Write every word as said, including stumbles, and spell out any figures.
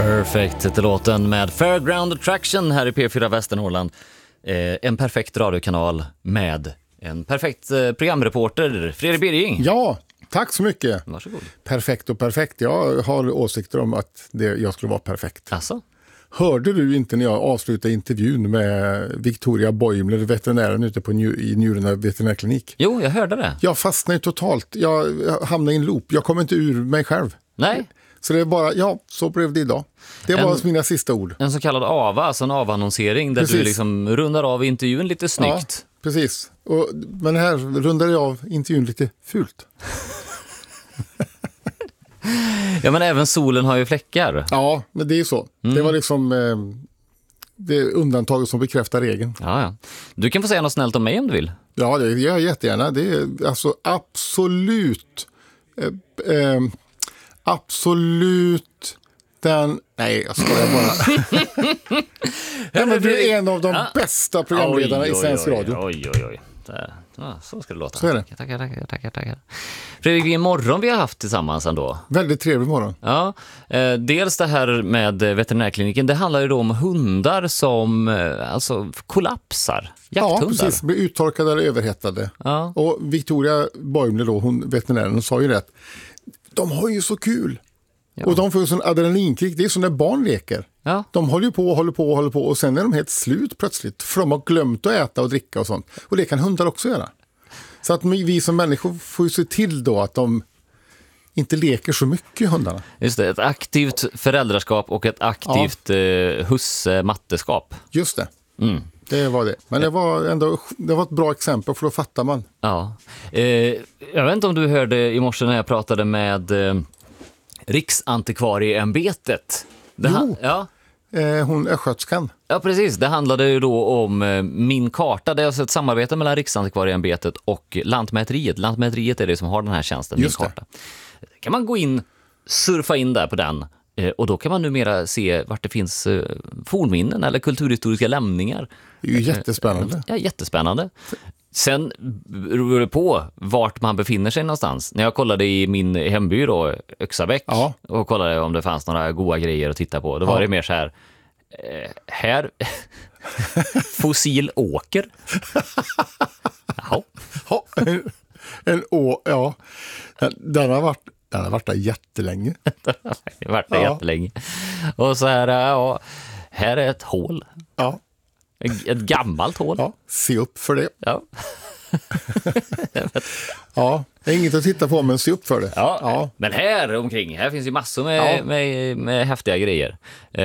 Perfect heter låten med Fairground Attraction här i P fyra Västernorrland. Eh, en perfekt radiokanal med en perfekt eh, programreporter, Fredrik Birging. Ja, tack så mycket. Varsågod. Perfekt och perfekt. Jag har åsikter om att det, jag skulle vara perfekt. Alltså? Hörde du inte när jag avslutade intervjun med Victoria Boimler, veterinären ute på Nju- i Njurunda veterinärklinik? Jo, jag hörde det. Jag fastnade totalt. Jag hamnade i en loop. Jag kom inte ur mig själv. Nej. Så det är bara, ja, så blev det idag. Det En- var mina sista ord. En så kallad A V A, alltså en avannonsering där Precis. du liksom rundar av intervjun lite snyggt. Ja, precis. Och, men här rundade jag av intervjun lite fult. Ja, men även solen har ju fläckar. Ja, men det är ju så. Mm. Det var liksom eh, det undantaget som bekräftar regeln. Ja, ja. Du kan få säga något snällt om mig om du vill. Ja, det gör jag jättegärna. Det är alltså absolut eh, eh, absolut den... Nej, jag skojar bara. Ja, men du är en av de Ja. bästa programledarna Oj, i oj, svensk oj, radio. Oj, oj, oj. Där. Ja, så ska det låta. Så är det. Tackar, tackar, tackar, tackar. Fredrik, vilken morgon vi har haft tillsammans ändå. Väldigt trevlig morgon. Ja, eh, dels det här med veterinärkliniken. Det handlar ju då om hundar som eh, alltså kollapsar. Ja, Jakthundar. precis. Blir uttorkade eller överhettade. Ja. Och Victoria Boimler, då, hon, veterinären, sa ju rätt. De har ju så kul. Ja. Och de får ju sån adrenalinkick. Det är som när barn leker. Ja. De håller ju på och håller på och håller på. Och sen är de helt slut plötsligt. För de har glömt att äta och dricka och sånt. Och det kan hundar också göra. Så att vi som människor får ju se till då att de inte leker så mycket, hundarna. Just det, ett aktivt föräldraskap och ett aktivt ja. eh, husse-matteskap. Just det. Mm. Det var det. Men det var ändå det var ett bra exempel, för då fattar man. Ja. Eh, jag vet inte om du hörde i morse när jag pratade med eh, Riksantikvarieämbetet. Det Jo. ha- ja. Eh, hon är skötskan. Ja, precis. Det handlade ju då om eh, Min karta. Det är alltså ett samarbete mellan Riksantikvarieämbetet och Lantmäteriet. Lantmäteriet är det som har den här tjänsten, Just Min karta. Kan man gå in, surfa in där på den eh, och då kan man numera se vart det finns eh, fornminnen eller kulturhistoriska lämningar. Det är ju jättespännande. Ja, jättespännande. Sen beror det på vart man befinner sig någonstans. När jag kollade i min hemby då, Öxabäck, Ja. och kollade om det fanns några goda grejer att titta på, då var Ja. det mer så här, eh, här, fossil åker. Jaha. Ja, en, en å, ja. Den, den har varit den har varit där jättelänge. Det har varit det Ja. jättelänge. Och så här, ja, här är ett hål. Ja. Ett, ett gammalt hål. Ja, se upp för det. Ja. Ja, det är inget att titta på, men se upp för det. Ja. Ja. Men här omkring, här finns ju massor med, Ja. med, med häftiga grejer.